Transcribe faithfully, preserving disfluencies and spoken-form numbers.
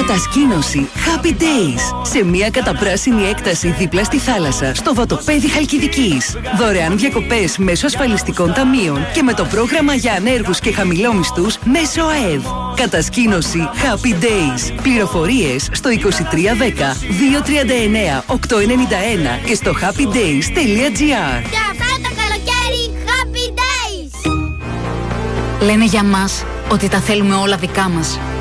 Κατασκήνωση Happy Days. Σε μια καταπράσινη έκταση δίπλα στη θάλασσα, στο Βατοπέδι Χαλκιδικής. Δωρεάν διακοπές μέσω ασφαλιστικών ταμείων και με το πρόγραμμα για ανέργους και χαμηλόμισθους μέσω ΑΕΔ. Κατασκήνωση Happy Days. Πληροφορίες στο είκοσι τρία δέκα δύο τριάντα εννέα οκτακόσια ενενήντα ένα και στο happydays τελεία gr. Και αυτό το καλοκαίρι Happy Days. Λένε για μας ότι τα θέλουμε όλα δικά μας.